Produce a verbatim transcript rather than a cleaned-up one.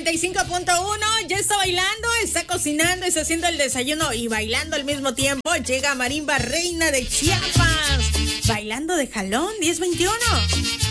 noventa y cinco punto uno. Ya está bailando, está cocinando, está haciendo el desayuno y bailando al mismo tiempo. Llega Marimba Reina de Chiapas. Bailando de jalón, diez veintiuno.